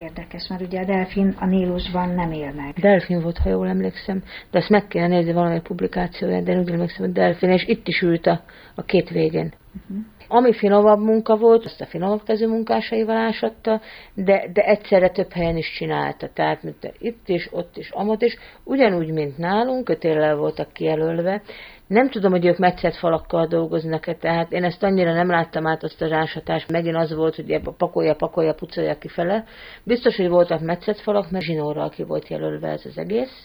érdekes, mert ugye a delfin a Nílusban nem él meg. Delfin volt, ha jól emlékszem, de azt meg kéne nézni valamely publikációját, de úgy emlékszem, hogy delfin, és itt is ült a két végén. Ami finomabb munka volt, azt a finomabb kezű munkásaival ásatta, de egyszerre több helyen is csinálta. Tehát mint itt is, ott is, amott is, ugyanúgy, mint nálunk, kötéllel voltak kijelölve. Nem tudom, hogy ők metszett falakkal dolgoznak-e, tehát én ezt annyira nem láttam át, azt az ásatást. Megint az volt, hogy ebbe pakolja, pucolja kifele. Biztos, hogy voltak metszett falak, mert zsinórral ki volt jelölve ez az egész.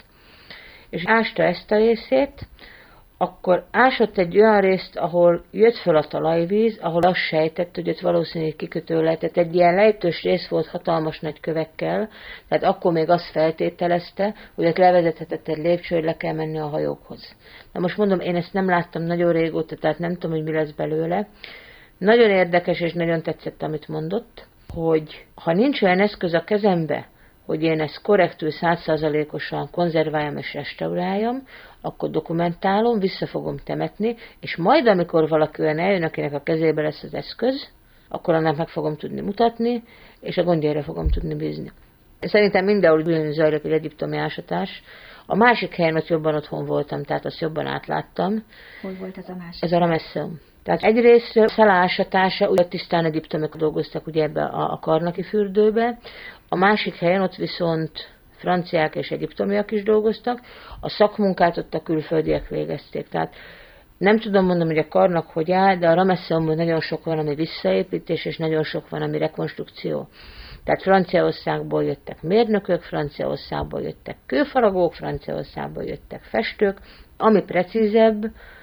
És ásta ezt a részét, akkor ásott egy olyan részt, ahol jött föl a talajvíz, ahol azt sejtett, hogy ott valószínűleg kikötő lehetett. Egy ilyen lejtős rész volt hatalmas nagy kövekkel, tehát akkor még azt feltételezte, hogy ott levezethetett egy lépcső, hogy le kell menni a hajókhoz. Na most mondom, én ezt nem láttam nagyon régóta, tehát nem tudom, hogy mi lesz belőle. Nagyon érdekes és nagyon tetszett, amit mondott, hogy ha nincs olyan eszköz a kezembe, hogy én ezt korrektül 100%-osan konzerváljam és restauráljam, akkor dokumentálom, vissza fogom temetni, és majd, amikor valaki olyan eljön, akinek a kezébe lesz az eszköz, akkor annak meg fogom tudni mutatni, és a gondjára fogom tudni bízni. Szerintem mindenhol ugyanúgy zajlott egy egyiptomi ásatás. A másik helyen ott jobban otthon voltam, tehát azt jobban átláttam. Hol volt ez a másik? Ez a Ramesszeum. Tehát egyrészt Szala ásatása, ugye tisztán egyiptomok dolgoztak ugye ebbe a Karnaki fürdőbe, a másik helyen ott viszont franciák és egyiptomiak is dolgoztak, a szakmunkát ott a külföldiek végezték. Tehát nem tudom mondani, hogy a Karnak hogy áll, de a Ramesszeumban nagyon sok van, ami visszaépítés, és nagyon sok van, ami rekonstrukció. Tehát Franciaországból jöttek mérnökök, Franciaországból jöttek kőfaragók, Franciaországból jöttek festők, ami precízebb,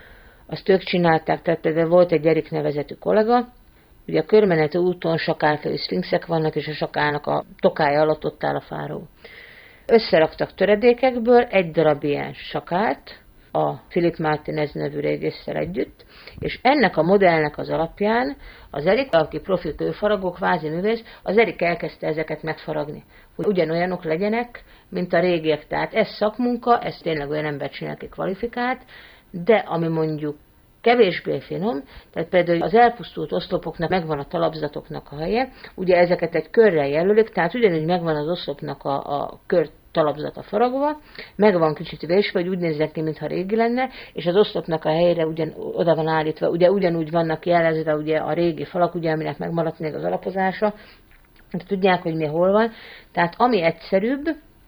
azt ők csinálták, tehát például volt egy Erik nevezetű kollega, ugye a körmeneti úton sakálfejű szfinxek vannak, és a sakálnak a tokája alatt ott áll a fáró. Összeraktak töredékekből egy darab ilyen sakált, a Philip Martinez nevű régésszel együtt, és ennek a modellnek az alapján az Erik, aki profi kőfaragó, kvázi művész, az Erik elkezdte ezeket megfaragni, hogy ugyanolyanok legyenek, mint a régiek. Tehát ez szakmunka, ez tényleg olyan ember csinál, aki kvalifikált, de ami mondjuk kevésbé finom, tehát például az elpusztult oszlopoknak megvan a talapzatoknak a helye, ugye ezeket egy körrel jelölik, tehát ugyanúgy megvan az oszlopnak a kör talapzata faragva, megvan kicsit vésve, hogy úgy nézzen ki, mintha régi lenne, és az oszlopnak a helyére oda van állítva, ugye ugyanúgy vannak jelezve ugye a régi falak, ugye aminek megmaradt még az alapozása, tudják, hogy mi hol van, tehát ami egyszerűbb,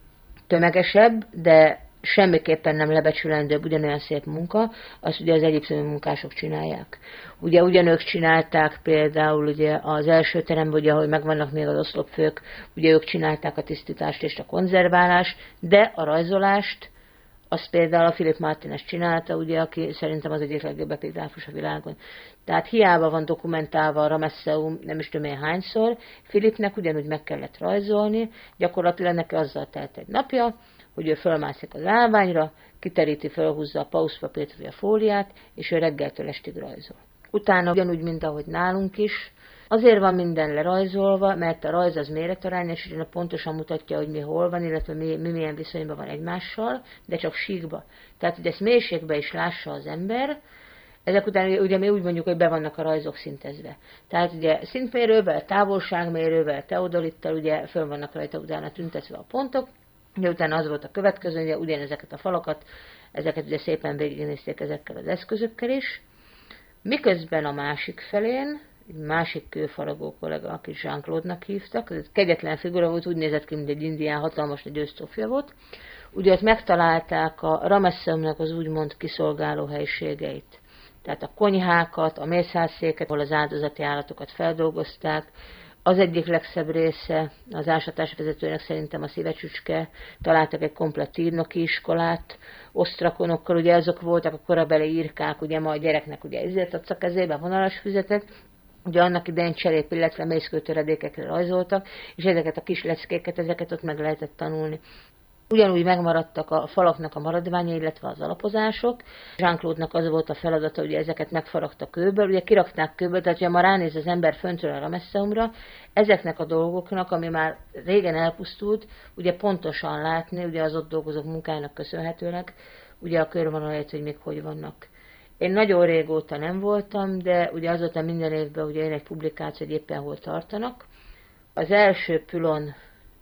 tömegesebb, de semmiképpen nem lebecsülendőbb, ugyanolyan szép munka, azt ugye az egyiptomi munkások csinálják. Ugye ugyanők csinálták például ugye az első teremben, ugye, ahogy megvannak még az oszlopfők, ugye ők csinálták a tisztítást és a konzerválást, de a rajzolást, azt például a Philip Martinez csinálta, ugye, aki szerintem az egyik legjobb epigráfus a világon. Tehát hiába van dokumentálva a Ramesszeum, nem is tudom én hányszor, Philipnek ugyanúgy meg kellett rajzolni, gyakorlatilag neki azzal telt egy napja, hogy ő fölmászik az állványra, kiteríti, fölhúzza a pauszpapírt vagy a fóliát, és ő reggeltől estig rajzol. Utána ugyanúgy, mint ahogy nálunk is, azért van minden lerajzolva, mert a rajz az méretarányos, és pontosan mutatja, hogy mi hol van, illetve mi milyen viszonyban van egymással, de csak síkba. Tehát, hogy ezt mélységbe is lássa az ember, ezek után ugye mi úgy mondjuk, hogy be vannak a rajzok szintezve. Tehát ugye szintmérővel, távolságmérővel, teodolittal ugye föl vannak rajta utána tüntetve a pontok, ugye utána az volt a következő, ugye ugyanezeket a falakat, ezeket ugye szépen végignézték ezekkel az eszközökkel is. Miközben a másik felén, egy másik kőfaragó kollega, akit Jean-Claude-nak hívtak, ez egy kegyetlen figura volt, úgy nézett ki, mint egy indián, hatalmas nagy ősztofja volt. Ugye ott megtalálták a Ramesszeumnak az úgymond kiszolgáló helyiségeit. Tehát a konyhákat, a mészárszéket, ahol az áldozati állatokat feldolgozták. Az egyik legszebb része, az ásatás vezetőnek szerintem a szívecsücske, találtak egy komplett írnoki iskolát, osztrakonokkal, ugye azok voltak a korabeli írkák, ugye ma a gyereknek ugye ezért adsz a kezébe, vonalas füzetet, ugye annak idején cserép, illetve mészkőtöredékekre rajzoltak, és ezeket a kis leckéket, ezeket ott meg lehetett tanulni. Ugyanúgy megmaradtak a falaknak a maradványai, illetve az alapozások. Jean-Claude-nak az volt a feladata, hogy ezeket megfaragta kőből, ugye kirakták kőből, tehát ha ma ránéz az ember föntről a Ramesszeumra, ezeknek a dolgoknak, ami már régen elpusztult, ugye pontosan látni, ugye az ott dolgozók munkájának köszönhetőleg, ugye a körvonalait, hogy még hogy vannak. Én nagyon régóta nem voltam, de ugye azóta minden évben ugye én egy publikáció, hogy éppen hol tartanak. Az első pülon